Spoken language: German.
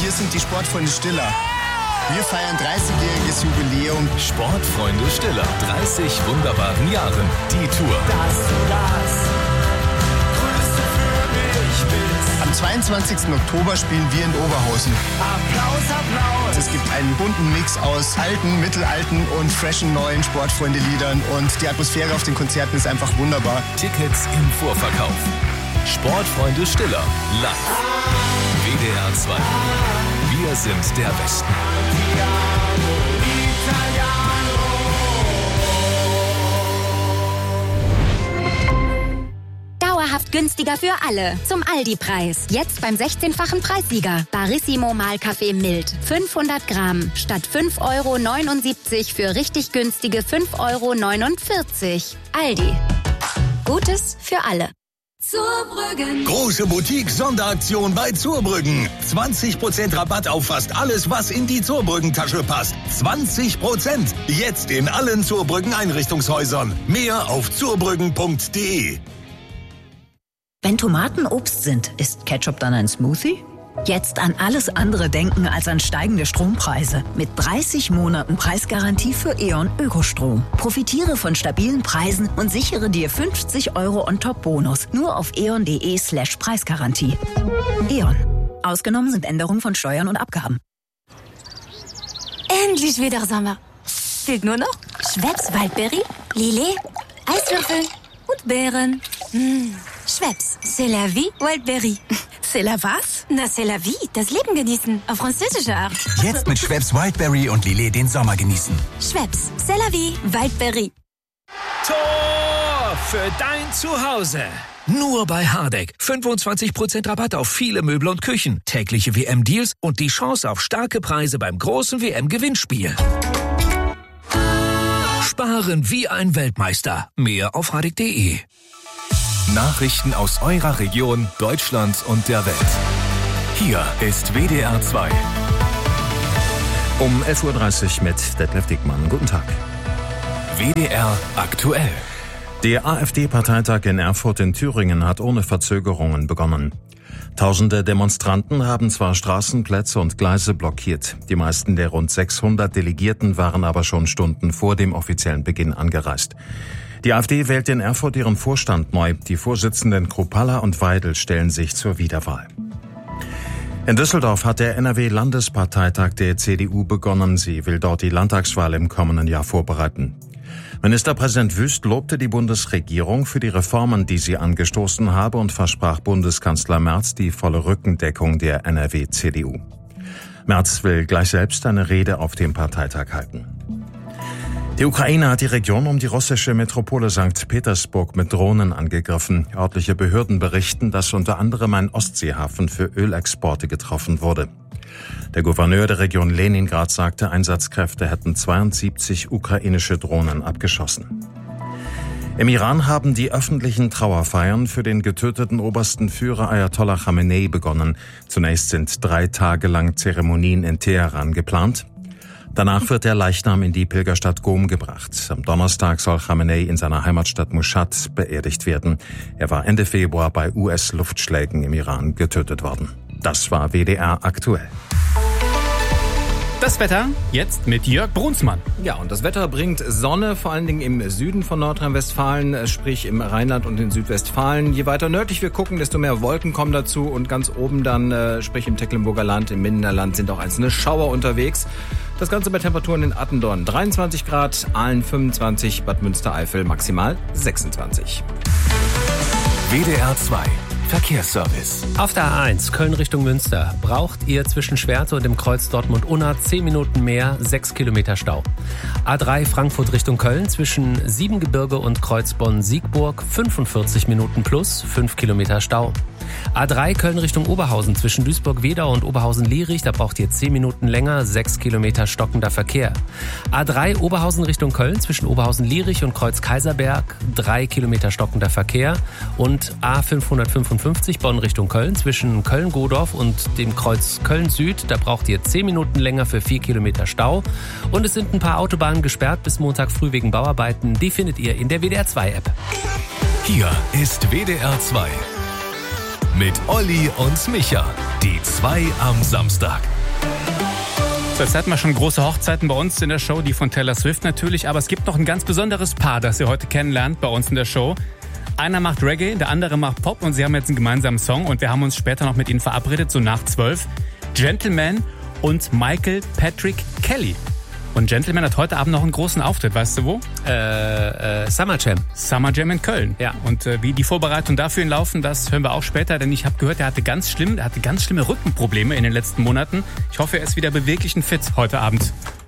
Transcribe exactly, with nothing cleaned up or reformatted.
hier sind die Sportfreunde Stiller. Wir feiern dreißigjähriges Jubiläum. Sportfreunde Stiller, dreißig wunderbaren Jahren. Die Tour. Dass du das Größte für mich bist. Am zweiundzwanzigsten Oktober spielen wir in Oberhausen. Applaus, Applaus. Es gibt einen bunten Mix aus alten, mittelalten und freshen neuen Sportfreunde-Liedern. Und die Atmosphäre auf den Konzerten ist einfach wunderbar. Tickets im Vorverkauf. Sportfreunde Stiller, live. W D R zwei. Wir sind der Westen. Dauerhaft günstiger für alle. Zum Aldi-Preis. Jetzt beim sechzehnfachen Preissieger. Barissimo Mahlkaffee mild. fünfhundert Gramm. Statt fünf Euro neunundsiebzig für richtig günstige fünf Euro neunundvierzig. Aldi. Gutes für alle. Zurbrüggen. Große Boutique-Sonderaktion bei Zurbrüggen. zwanzig Prozent Rabatt auf fast alles, was in die Zurbrüggen-Tasche passt. zwanzig Prozent. Jetzt in allen Zurbrüggen-Einrichtungshäusern. Mehr auf zurbrüggen punkt de. Wenn Tomaten Obst sind, ist Ketchup dann ein Smoothie? Jetzt an alles andere denken als an steigende Strompreise. Mit dreißig Monaten Preisgarantie für E.ON Ökostrom. Profitiere von stabilen Preisen und sichere dir fünfzig Euro On-Top-Bonus. Nur auf eon.de slash Preisgarantie. E.ON. Ausgenommen sind Änderungen von Steuern und Abgaben. Endlich wieder Sommer. Fehlt nur noch Schweppes Waldberry, Lillet, Eiswürfel und Beeren. Mmh. Schweppes, c'est la vie, Wildberry. C'est la was? Na, c'est la vie, das Leben genießen, auf französische Art. Jetzt mit Schweppes Wildberry und Lillet den Sommer genießen. Schweppes, c'est la vie, Wildberry. Tor für dein Zuhause. Nur bei Hardegg. fünfundzwanzig Prozent Rabatt auf viele Möbel und Küchen, tägliche W M-Deals und die Chance auf starke Preise beim großen W M-Gewinnspiel. Sparen wie ein Weltmeister. Mehr auf hardegg punkt de. Nachrichten aus eurer Region, Deutschland und der Welt. Hier ist W D R zwei. Um elf Uhr dreißig mit Detlef Dickmann. Guten Tag. W D R aktuell. Der AfD-Parteitag in Erfurt in Thüringen hat ohne Verzögerungen begonnen. Tausende Demonstranten haben zwar Straßenplätze und Gleise blockiert. Die meisten der rund sechshundert Delegierten waren aber schon Stunden vor dem offiziellen Beginn angereist. Die AfD wählt in Erfurt ihren Vorstand neu. Die Vorsitzenden Kruppalla und Weidel stellen sich zur Wiederwahl. In Düsseldorf hat der N R W-Landesparteitag der C D U begonnen. Sie will dort die Landtagswahl im kommenden Jahr vorbereiten. Ministerpräsident Wüst lobte die Bundesregierung für die Reformen, die sie angestoßen habe, und versprach Bundeskanzler Merz die volle Rückendeckung der N R W-C D U. Merz will gleich selbst eine Rede auf dem Parteitag halten. Die Ukraine hat die Region um die russische Metropole Sankt Petersburg mit Drohnen angegriffen. Örtliche Behörden berichten, dass unter anderem ein Ostseehafen für Ölexporte getroffen wurde. Der Gouverneur der Region Leningrad sagte, Einsatzkräfte hätten zweiundsiebzig ukrainische Drohnen abgeschossen. Im Iran haben die öffentlichen Trauerfeiern für den getöteten obersten Führer Ayatollah Khamenei begonnen. Zunächst sind drei Tage lang Zeremonien in Teheran geplant. Danach wird der Leichnam in die Pilgerstadt Qom gebracht. Am Donnerstag soll Khamenei in seiner Heimatstadt Mashhad beerdigt werden. Er war Ende Februar bei U S-Luftschlägen im Iran getötet worden. Das war W D R aktuell. Das Wetter jetzt mit Jörg Brunsmann. Ja, und das Wetter bringt Sonne, vor allen Dingen im Süden von Nordrhein-Westfalen, sprich im Rheinland und in Südwestfalen. Je weiter nördlich wir gucken, desto mehr Wolken kommen dazu. Und ganz oben dann, sprich im Tecklenburger Land, im Minderland, sind auch einzelne Schauer unterwegs. Das Ganze bei Temperaturen in Attendorn dreiundzwanzig Grad, Aalen fünfundzwanzig, Bad Münstereifel maximal sechsundzwanzig. W D R zwei Verkehrsservice. Auf der A eins Köln Richtung Münster braucht ihr zwischen Schwerte und dem Kreuz Dortmund-Unna zehn Minuten mehr, sechs Kilometer Stau. A drei Frankfurt Richtung Köln zwischen Siebengebirge und Kreuz Bonn-Siegburg fünfundvierzig Minuten plus, fünf Kilometer Stau. A drei Köln Richtung Oberhausen zwischen Duisburg-Wedau und Oberhausen-Lierich, da braucht ihr zehn Minuten länger, sechs Kilometer stockender Verkehr. A drei Oberhausen Richtung Köln zwischen Oberhausen-Lierich und Kreuz Kaiserberg, drei Kilometer stockender Verkehr. Und A fünfhundertfünfundfünfzig Bonn Richtung Köln zwischen Köln-Godorf und dem Kreuz Köln-Süd, da braucht ihr zehn Minuten länger für vier Kilometer Stau. Und es sind ein paar Autobahnen gesperrt bis Montag früh wegen Bauarbeiten. Die findet ihr in der W D R zwei App. Hier ist W D R zwei. Mit Olli und Micha. Die zwei am Samstag. Das hatten wir schon große Hochzeiten bei uns in der Show, die von Taylor Swift natürlich. Aber es gibt noch ein ganz besonderes Paar, das ihr heute kennenlernt bei uns in der Show. Einer macht Reggae, der andere macht Pop und sie haben jetzt einen gemeinsamen Song. Und wir haben uns später noch mit ihnen verabredet, so nach zwölf. Gentleman und Michael Patrick Kelly. Und Gentleman hat heute Abend noch einen großen Auftritt, weißt du wo? Äh, äh, Summer Jam. Summer Jam in Köln. Ja. Und äh, wie die Vorbereitungen dafür laufen, das hören wir auch später, denn ich habe gehört, er hatte ganz schlimm, er hatte ganz schlimme Rückenprobleme in den letzten Monaten. Ich hoffe, er ist wieder beweglich und fit heute Abend.